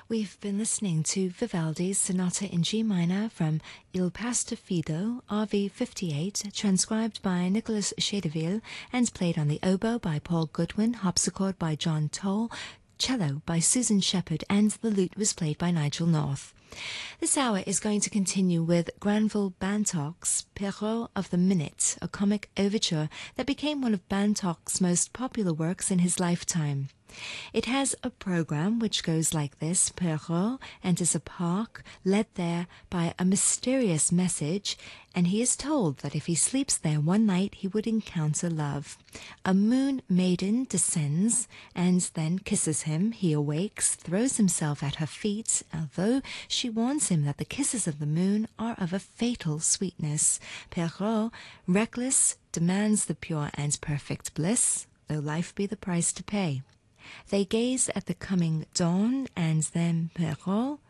We've been listening to Vivaldi's Sonata in G minor from Il Pastor Fido, RV 58, transcribed by Nicolas Chedeville and played on the oboe by Paul Goodwin, harpsichord by John Toll, cello by Susan Shepherd, and the lute was played by Nigel North. This hour is going to continue with Granville Bantock's Perrault of the Minute, a comic overture that became one of Bantock's most popular works in his lifetime. It has a program which goes like this. Perrault enters a park, led there by a mysterious message, and he is told that if he sleeps there one night he would encounter love. A moon maiden descends and then kisses him. He awakes, throws himself at her feet, although she warns him that the kisses of the moon are of a fatal sweetness. Perrault, reckless, demands the pure and perfect bliss, though life be the price to pay. They gaze at the coming dawn, and then Perrault,